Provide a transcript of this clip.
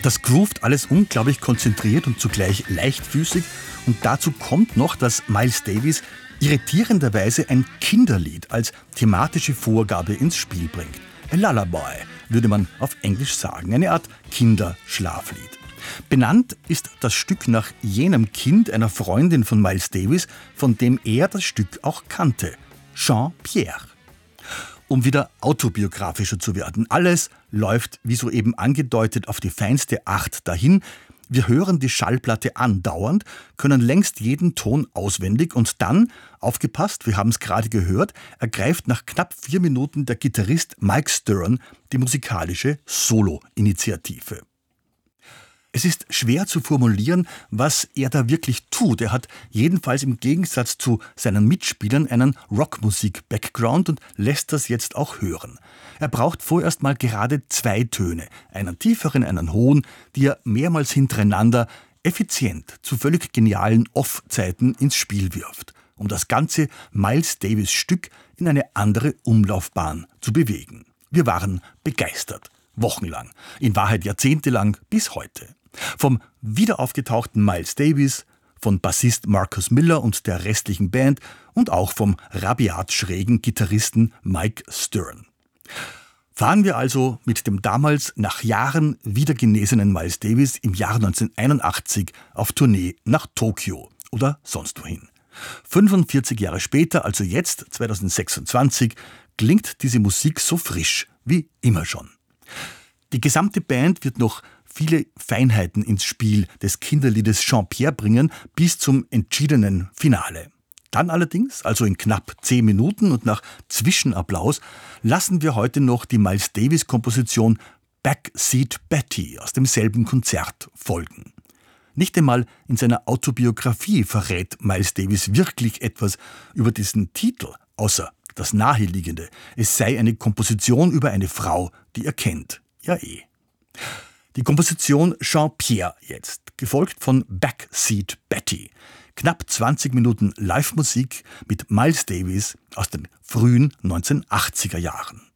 Das groovt alles unglaublich konzentriert und zugleich leichtfüßig. Und dazu kommt noch, dass Miles Davis irritierenderweise ein Kinderlied als thematische Vorgabe ins Spiel bringt. A Lullaby, würde man auf Englisch sagen, eine Art Kinderschlaflied. Benannt ist das Stück nach jenem Kind einer Freundin von Miles Davis, von dem er das Stück auch kannte, Jean-Pierre. Um wieder autobiografischer zu werden. Alles läuft, wie soeben angedeutet, auf die feinste Acht dahin. Wir hören die Schallplatte andauernd, können längst jeden Ton auswendig und dann, aufgepasst, wir haben es gerade gehört, ergreift nach knapp 4 Minuten der Gitarrist Mike Stern die musikalische Solo-Initiative. Es ist schwer zu formulieren, was er da wirklich tut. Er hat jedenfalls im Gegensatz zu seinen Mitspielern einen Rockmusik-Background und lässt das jetzt auch hören. Er braucht vorerst mal gerade 2 Töne, einen tieferen, einen hohen, die er mehrmals hintereinander effizient zu völlig genialen Off-Zeiten ins Spiel wirft, um das ganze Miles Davis Stück in eine andere Umlaufbahn zu bewegen. Wir waren begeistert. Wochenlang, in Wahrheit jahrzehntelang bis heute. Vom wiederaufgetauchten Miles Davis, von Bassist Marcus Miller und der restlichen Band und auch vom rabiat schrägen Gitarristen Mike Stern. Fahren wir also mit dem damals nach Jahren wieder genesenen Miles Davis im Jahr 1981 auf Tournee nach Tokio oder sonst wohin. 45 Jahre später, also jetzt, 2026, klingt diese Musik so frisch wie immer schon. Die gesamte Band wird noch viele Feinheiten ins Spiel des Kinderliedes Jean-Pierre bringen, bis zum entschiedenen Finale. Dann allerdings, also in knapp 10 Minuten und nach Zwischenapplaus, lassen wir heute noch die Miles Davis-Komposition Backseat Betty aus demselben Konzert folgen. Nicht einmal in seiner Autobiografie verrät Miles Davis wirklich etwas über diesen Titel, außer das Naheliegende. Es sei eine Komposition über eine Frau, die er kennt. Ja eh. Die Komposition Jean-Pierre jetzt, gefolgt von Backseat Betty. Knapp 20 Minuten Live-Musik mit Miles Davis aus den frühen 1980er Jahren.